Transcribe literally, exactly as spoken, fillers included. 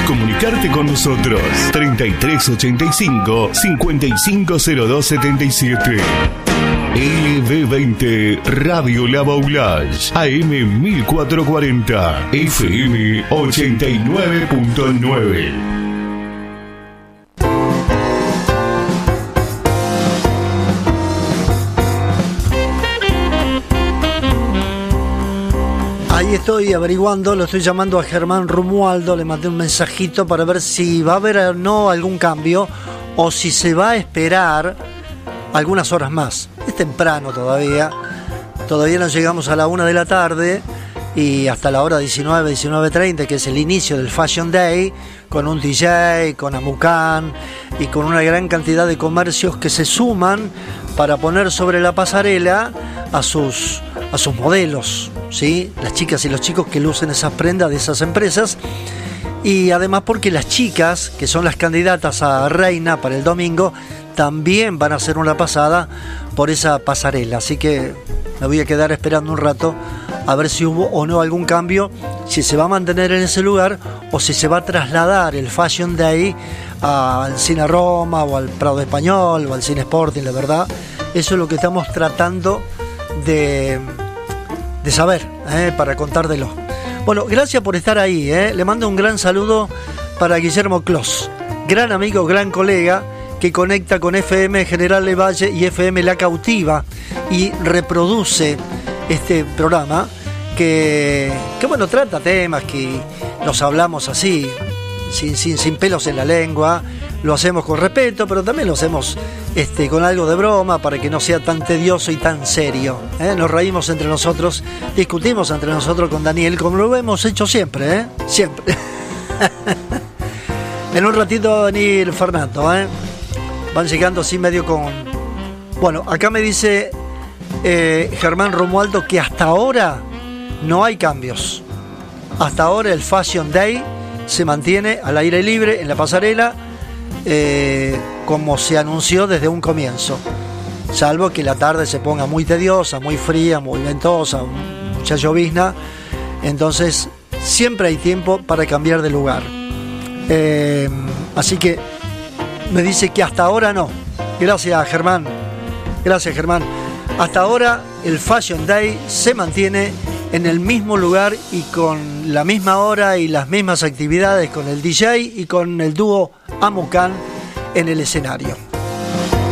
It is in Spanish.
comunicarte con nosotros. treinta y tres ochenta y cinco, cincuenta y cinco cero dos setenta y siete. L B veinte Radio La Baulage, A M mil cuatrocientos cuarenta, F M ochenta y nueve punto nueve. Ahí estoy averiguando, lo estoy llamando a Germán Romualdo, le mandé un mensajito para ver si va a haber o no algún cambio o si se va a esperar algunas horas más. Es temprano todavía, todavía no llegamos a la una de la tarde y hasta la hora diecinueve, diecinueve treinta, que es el inicio del Fashion Day, con un D J, con Amucan y con una gran cantidad de comercios que se suman para poner sobre la pasarela a sus, a sus modelos, ¿sí? Las chicas y los chicos que lucen esas prendas de esas empresas. Y además porque las chicas, que son las candidatas a reina para el domingo, también van a hacer una pasada por esa pasarela. Así que me voy a quedar esperando un rato a ver si hubo o no algún cambio, si se va a mantener en ese lugar o si se va a trasladar el Fashion Day al Cine Roma o al Prado Español o al Cine Sporting. La verdad, eso es lo que estamos tratando de, de saber, ¿eh? Para contártelo. Bueno, gracias por estar ahí, ¿eh? Le mando un gran saludo para Guillermo Clos, gran amigo, gran colega, que conecta con F M General Lavalle y F M La Cautiva y reproduce este programa que, que bueno, trata temas que nos hablamos así, sin, sin, sin pelos en la lengua, lo hacemos con respeto, pero también lo hacemos este, con algo de broma para que no sea tan tedioso y tan serio, ¿eh? Nos reímos entre nosotros, discutimos entre nosotros con Daniel, como lo hemos hecho siempre, ¿eh? Siempre. En un ratito va a venir Fernando, ¿eh? Van llegando así medio con... Bueno, acá me dice eh, Germán Romualdo que hasta ahora no hay cambios. Hasta ahora el Fashion Day se mantiene al aire libre en la pasarela, eh, como se anunció desde un comienzo. Salvo que la tarde se ponga muy tediosa, muy fría, muy ventosa, mucha llovizna. Entonces siempre hay tiempo para cambiar de lugar. Eh, así que me dice que hasta ahora no. Gracias, Germán. Gracias, Germán. Hasta ahora el Fashion Day se mantiene en el mismo lugar y con la misma hora y las mismas actividades, con el D J y con el dúo Amucan en el escenario.